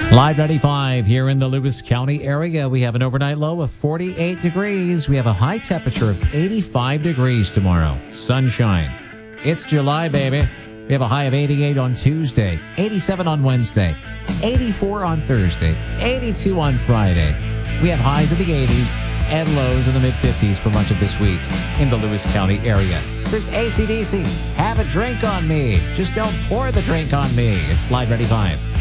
Live 95 here in the Lewis County area. We have an overnight low of 48 degrees. We have a high temperature of 85 degrees tomorrow. Sunshine. It's July, baby. We have a high of 88 on Tuesday, 87 on Wednesday, 84 on Thursday, 82 on Friday. We have highs in the 80s and lows in the mid-50s for much of this week in the Lewis County area. There's AC/DC. Have a drink on me. Just don't pour the drink on me. It's Live 95.